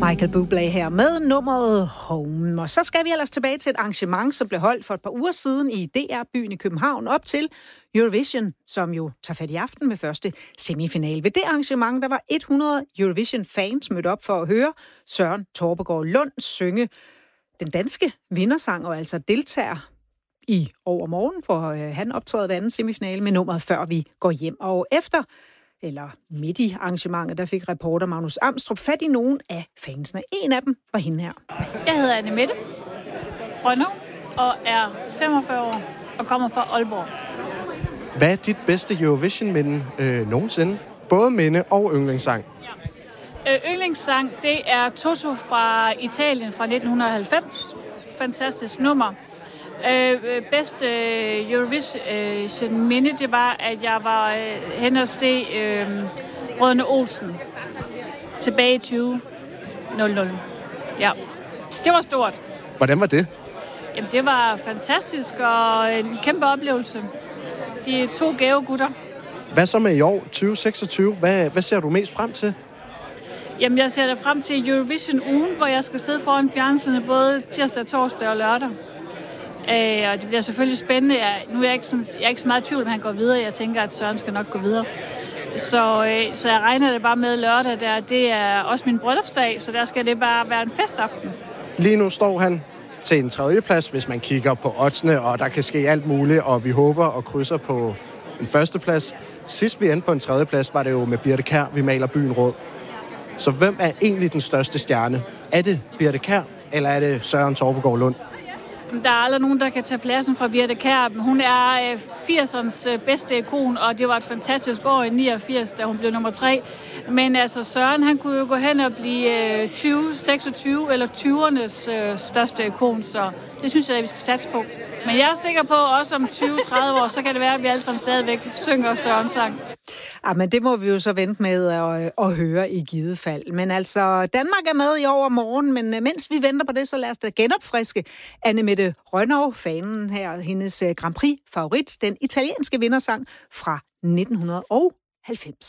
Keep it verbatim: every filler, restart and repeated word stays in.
Michael Bublé her med nummeret Home. Og så skal vi ellers tilbage til et arrangement, som blev holdt for et par uger siden i D R-byen i København op til Eurovision, som jo tager fat i aften med første semifinale. Ved det arrangement, der var hundrede Eurovision-fans mødt op for at høre Søren Torpegaard Lund synge den danske vindersang, og altså deltager i overmorgen, hvor øh, han optræder ved anden semifinale med nummeret Før vi går hjem. Og efter, eller midt i arrangementet, der fik reporter Magnus Amstrup fat i nogen af fansene. En af dem var hende her. Jeg hedder Anne-Mette Rønnow og er femogfyrre år og kommer fra Aalborg. Hvad er dit bedste Eurovision-minde øh, nogensinde? Både minde og yndlingssang. Ja. Øh, yndlingssang, det er Toto fra Italien fra nitten halvfems. Fantastisk nummer. Øh, bedste øh, Eurovision-minde, det var, at jeg var øh, hen og se øh, Brødrene Olsen tilbage i tyve nul nul. Ja, det var stort. Hvordan var det? Jamen, det var fantastisk og en kæmpe oplevelse. De er to gave gutter. Hvad så med i år, tyve seksogtyve? Hvad, hvad ser du mest frem til? Jamen, jeg ser da frem til Eurovision-ugen, hvor jeg skal sidde foran fjernsynet både tirsdag, torsdag og lørdag. Øh, og det bliver selvfølgelig spændende. Jeg, nu er jeg, ikke, jeg er ikke så meget i tvivl, om han går videre. Jeg tænker, at Søren skal nok gå videre. Så, øh, så jeg regner det bare med lørdag. Der, det er også min bryllupsdag, så der skal det bare være en festaften. Lige nu står han til en tredjeplads, hvis man kigger på oddsene, og der kan ske alt muligt, og vi håber og krydser på en førsteplads. Sidst vi endte på en tredjeplads, var det jo med Birthe Kjær, Vi maler byen rød. Så hvem er egentlig den største stjerne? Er det Birthe Kjær, eller er det Søren Torpegaard Lund? Der er aldrig nogen, der kan tage pladsen fra Birthe Kjær. Hun er firsernes bedste ikon, og det var et fantastisk år i niogfirs, da hun blev nummer tre. Men altså Søren, han kunne jo gå hen og blive tyve seksogtyve eller tyvernes største ikon, så det synes jeg, at vi skal satse på. Men jeg er sikker på, at også om tyve tredive år, så kan det være, at vi alle sammen stadigvæk synger Sørens sang. Ja, men det må vi jo så vente med at, at høre i givet fald. Men altså, Danmark er med i overmorgen, men mens vi venter på det, så lad os da genopfriske Anne-Mette Rønnow, fanen her, hendes Grand Prix-favorit, den italienske vindersang fra nitten halvfems.